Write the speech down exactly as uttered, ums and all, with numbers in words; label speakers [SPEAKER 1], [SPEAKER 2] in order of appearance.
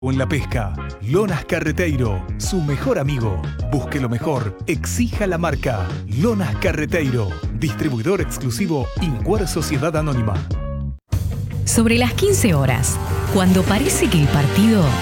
[SPEAKER 1] En la pesca, Lonas Carreteiro, su mejor amigo. Busque lo mejor, exija la marca. Lonas Carreteiro, distribuidor exclusivo Incuer Sociedad Anónima.
[SPEAKER 2] Sobre las quince horas, cuando parece que el partido